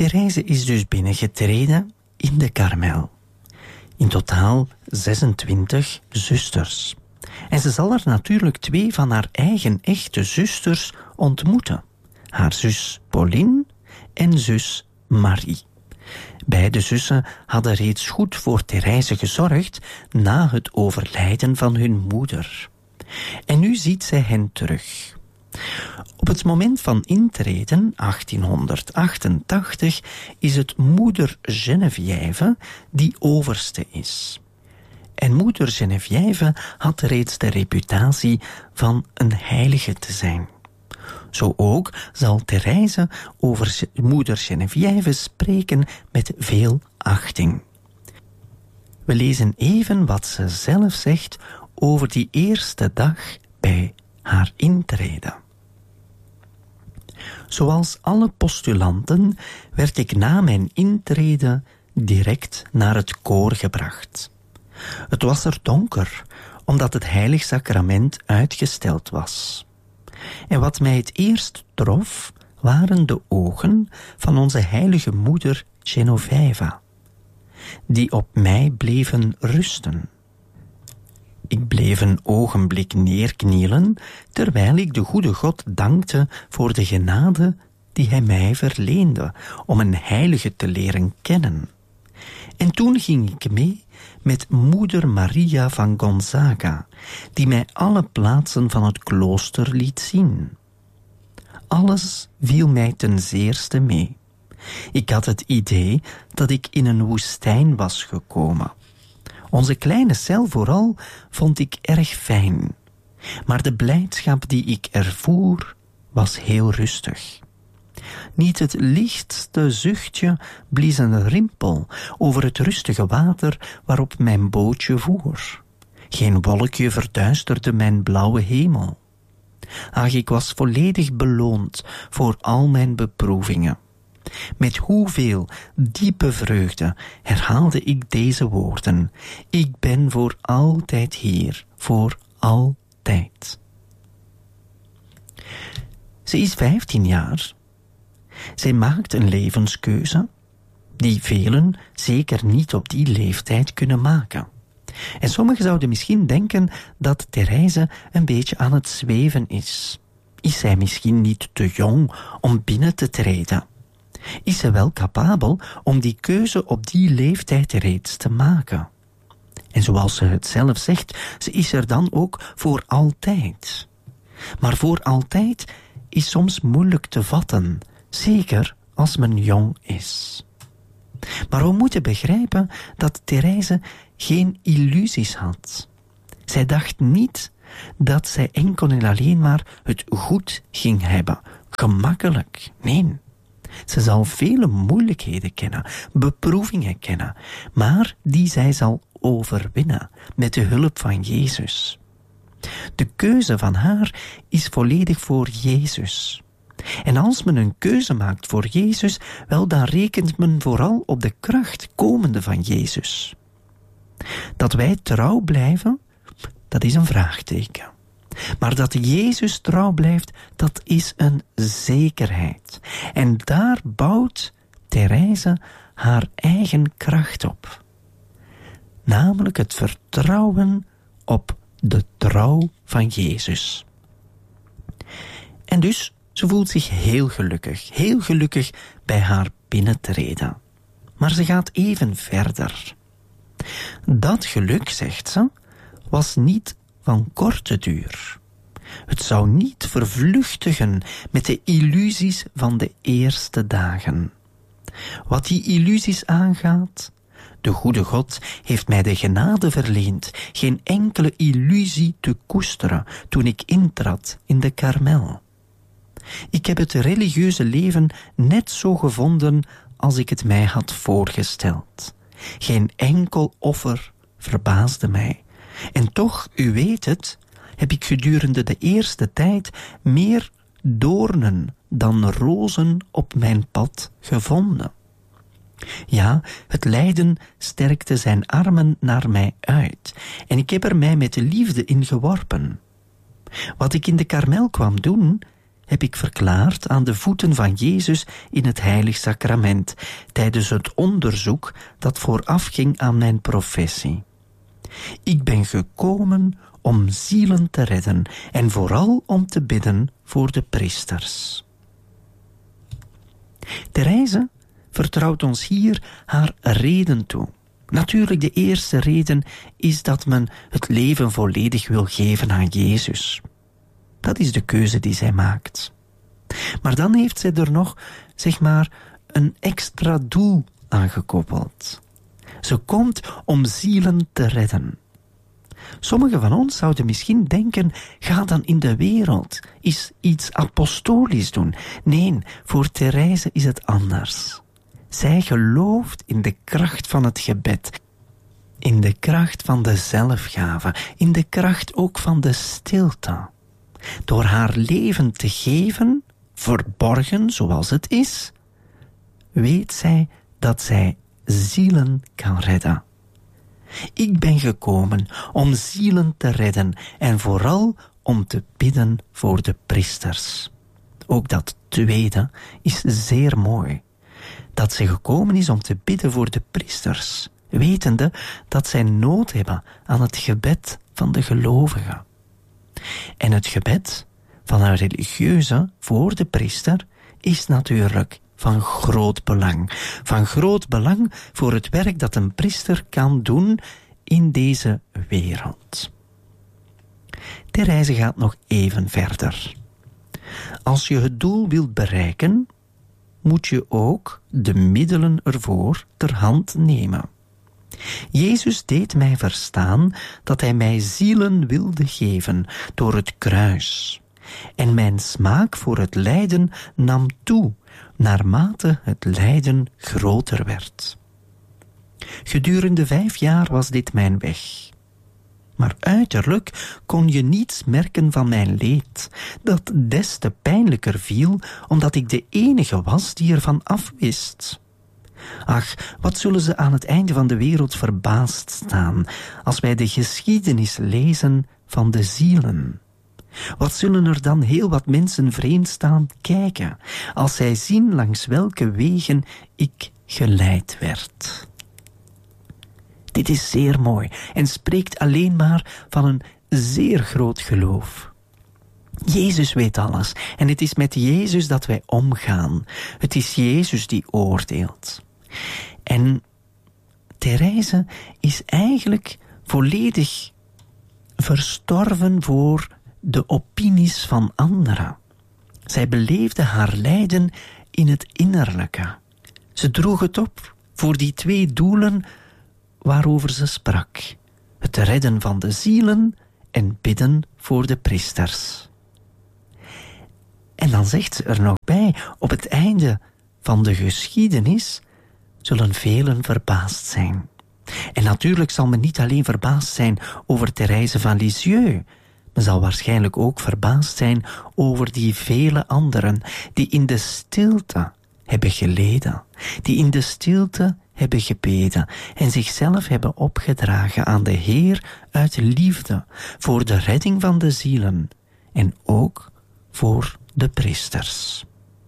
Therese is dus binnengetreden in de Karmel. In totaal 26 zusters. En ze zal er natuurlijk 2 van haar eigen echte zusters ontmoeten. Haar zus Pauline en zus Marie. Beide zussen hadden reeds goed voor Therese gezorgd na het overlijden van hun moeder. En nu ziet zij hen terug. Op het moment van intreden, 1888, is het moeder Geneviève die overste is. En moeder Geneviève had reeds de reputatie van een heilige te zijn. Zo ook zal Therese over moeder Geneviève spreken met veel achting. We lezen even wat ze zelf zegt over die eerste dag bij haar intrede. Zoals alle postulanten werd ik na mijn intrede direct naar het koor gebracht. Het was er donker, omdat het heilig sacrament uitgesteld was. En wat mij het eerst trof, waren de ogen van onze heilige moeder Genoveva, die op mij bleven rusten. Ik bleef een ogenblik neerknielen, terwijl ik de goede God dankte voor de genade die hij mij verleende om een heilige te leren kennen. En toen ging ik mee met moeder Maria van Gonzaga, die mij alle plaatsen van het klooster liet zien. Alles viel mij ten zeerste mee. Ik had het idee dat ik in een woestijn was gekomen. Onze kleine cel vooral vond ik erg fijn, maar de blijdschap die ik ervoer was heel rustig. Niet het lichtste zuchtje blies een rimpel over het rustige water waarop mijn bootje voer. Geen wolkje verduisterde mijn blauwe hemel. Ach, ik was volledig beloond voor al mijn beproevingen. Met hoeveel diepe vreugde herhaalde ik deze woorden. Ik ben voor altijd hier, voor altijd. Ze is 15 jaar. Zij maakt een levenskeuze die velen zeker niet op die leeftijd kunnen maken. En sommigen zouden misschien denken dat Therese een beetje aan het zweven is. Is zij misschien niet te jong om binnen te treden? Is ze wel capabel om die keuze op die leeftijd reeds te maken? En zoals ze het zelf zegt, ze is er dan ook voor altijd. Maar voor altijd is soms moeilijk te vatten, zeker als men jong is. Maar we moeten begrijpen dat Therese geen illusies had. Zij dacht niet dat zij enkel en alleen maar het goed ging hebben, gemakkelijk. Nee. Ze zal vele moeilijkheden kennen, beproevingen kennen, maar die zij zal overwinnen met de hulp van Jezus. De keuze van haar is volledig voor Jezus. En als men een keuze maakt voor Jezus, wel dan rekent men vooral op de kracht komende van Jezus. Dat wij trouw blijven, dat is een vraagteken. Maar dat Jezus trouw blijft, dat is een zekerheid. En daar bouwt Therese haar eigen kracht op. Namelijk het vertrouwen op de trouw van Jezus. En dus, ze voelt zich heel gelukkig bij haar binnentreden. Maar ze gaat even verder. Dat geluk, zegt ze, was niet van korte duur. Het zou niet vervluchtigen met de illusies van de eerste dagen. Wat die illusies aangaat, de goede God heeft mij de genade verleend geen enkele illusie te koesteren toen ik intrad in de Karmel. Ik heb het religieuze leven net zo gevonden als ik het mij had voorgesteld. Geen enkel offer verbaasde mij. En toch, u weet het, heb ik gedurende de eerste tijd meer doornen dan rozen op mijn pad gevonden. Ja, het lijden sterkte zijn armen naar mij uit en ik heb er mij met liefde in geworpen. Wat ik in de Karmel kwam doen, heb ik verklaard aan de voeten van Jezus in het heilig sacrament, tijdens het onderzoek dat voorafging aan mijn professie. Ik ben gekomen om zielen te redden en vooral om te bidden voor de priesters. Therese vertrouwt ons hier haar reden toe. Natuurlijk, de eerste reden is dat men het leven volledig wil geven aan Jezus. Dat is de keuze die zij maakt. Maar dan heeft zij er nog, een extra doel aan gekoppeld. Ze komt om zielen te redden. Sommigen van ons zouden misschien denken, ga dan in de wereld iets apostolisch doen. Nee, voor Therese is het anders. Zij gelooft in de kracht van het gebed, in de kracht van de zelfgave, in de kracht ook van de stilte. Door haar leven te geven, verborgen zoals het is, weet zij dat zij zielen kan redden. Ik ben gekomen om zielen te redden en vooral om te bidden voor de priesters. Ook dat tweede is zeer mooi. Dat ze gekomen is om te bidden voor de priesters, wetende dat zij nood hebben aan het gebed van de gelovigen. En het gebed van een religieuze voor de priester is natuurlijk van groot belang. Van groot belang voor het werk dat een priester kan doen in deze wereld. Therese gaat nog even verder. Als je het doel wilt bereiken, moet je ook de middelen ervoor ter hand nemen. Jezus deed mij verstaan dat hij mij zielen wilde geven door het kruis. En mijn smaak voor het lijden nam toe, naarmate het lijden groter werd. Gedurende 5 jaar was dit mijn weg. Maar uiterlijk kon je niets merken van mijn leed, dat des te pijnlijker viel, omdat ik de enige was die ervan afwist. Ach, wat zullen ze aan het einde van de wereld verbaasd staan, als wij de geschiedenis lezen van de zielen. Wat zullen er dan heel wat mensen vreemd staan kijken, als zij zien langs welke wegen ik geleid werd. Dit is zeer mooi en spreekt alleen maar van een zeer groot geloof. Jezus weet alles en het is met Jezus dat wij omgaan. Het is Jezus die oordeelt. En Therese is eigenlijk volledig verstorven voor de opinies van anderen. Zij beleefde haar lijden in het innerlijke. Ze droeg het op voor die 2 doelen waarover ze sprak: het redden van de zielen en bidden voor de priesters. En dan zegt ze er nog bij, op het einde van de geschiedenis zullen velen verbaasd zijn. En natuurlijk zal men niet alleen verbaasd zijn over Therese van Lisieux, men zal waarschijnlijk ook verbaasd zijn over die vele anderen die in de stilte hebben geleden, die in de stilte hebben gebeden en zichzelf hebben opgedragen aan de Heer uit liefde voor de redding van de zielen en ook voor de priesters.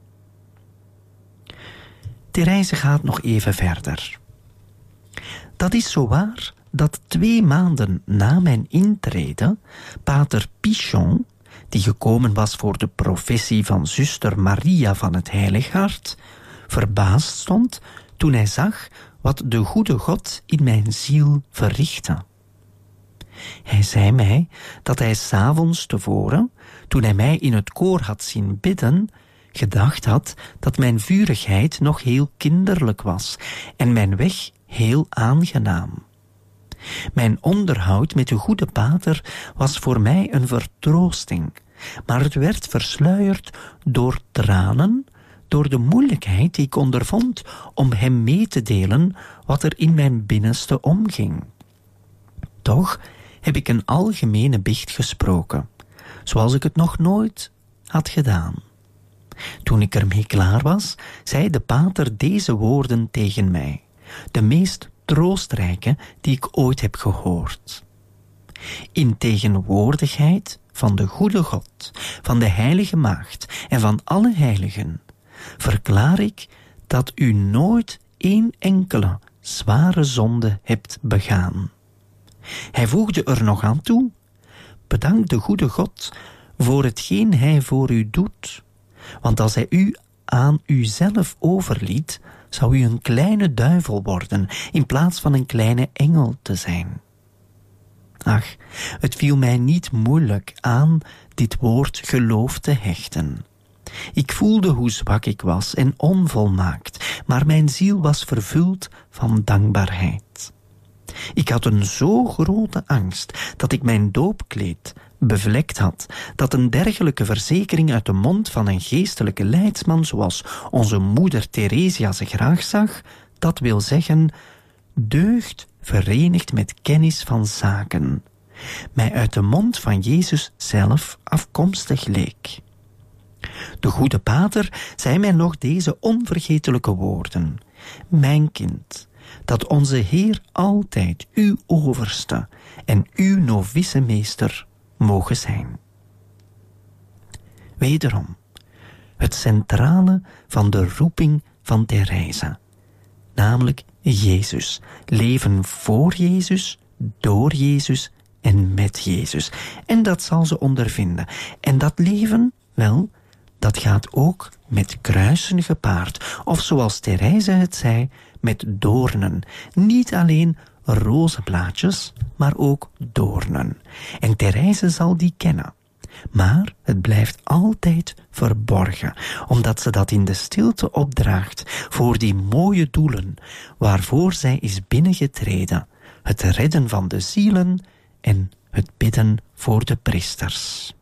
Therese gaat nog even verder. Dat is zo waar dat 2 maanden na mijn intrede pater Pichon, die gekomen was voor de professie van zuster Maria van het Heilig Hart, verbaasd stond toen hij zag wat de goede God in mijn ziel verrichtte. Hij zei mij dat hij 's avonds tevoren, toen hij mij in het koor had zien bidden, gedacht had dat mijn vurigheid nog heel kinderlijk was en mijn weg heel aangenaam. Mijn onderhoud met de goede pater was voor mij een vertroosting, maar het werd versluierd door tranen, door de moeilijkheid die ik ondervond om hem mee te delen wat er in mijn binnenste omging. Toch heb ik een algemene biecht gesproken, zoals ik het nog nooit had gedaan. Toen ik ermee klaar was, zei de pater deze woorden tegen mij, de meest troostrijke die ik ooit heb gehoord. In tegenwoordigheid van de goede God, van de heilige maagd en van alle heiligen, verklaar ik dat u nooit één enkele zware zonde hebt begaan. Hij voegde er nog aan toe: bedank de goede God voor hetgeen hij voor u doet, want als hij u aan uzelf overliet, zou u een kleine duivel worden in plaats van een kleine engel te zijn. Ach, het viel mij niet moeilijk aan dit woord geloof te hechten. Ik voelde hoe zwak ik was en onvolmaakt, maar mijn ziel was vervuld van dankbaarheid. Ik had een zo grote angst dat ik mijn doopkleed bevlekt had, dat een dergelijke verzekering uit de mond van een geestelijke leidsman zoals onze moeder Theresia ze graag zag, dat wil zeggen, deugd verenigd met kennis van zaken, mij uit de mond van Jezus zelf afkomstig leek. De goede pater zei mij nog deze onvergetelijke woorden: mijn kind, dat onze Heer altijd uw overste en uw novice meester mogen zijn. Wederom, het centrale van de roeping van Therese, namelijk Jezus, leven voor Jezus, door Jezus en met Jezus. En dat zal ze ondervinden. En dat leven, wel, dat gaat ook met kruisen gepaard, of zoals Therese het zei, met doornen. Niet alleen rozenblaadjes, maar ook doornen. En Therese zal die kennen. Maar het blijft altijd verborgen, omdat ze dat in de stilte opdraagt voor die mooie doelen waarvoor zij is binnengetreden: het redden van de zielen en het bidden voor de priesters.